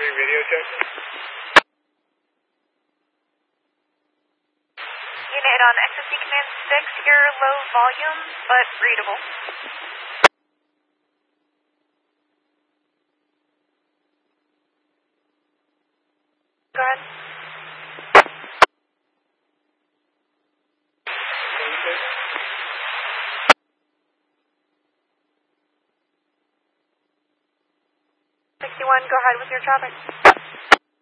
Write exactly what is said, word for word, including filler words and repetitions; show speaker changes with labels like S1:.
S1: doing radio check.
S2: Unit on X S C Command six, you're low volume, but readable. Go ahead. sixty-one, go ahead with your traffic.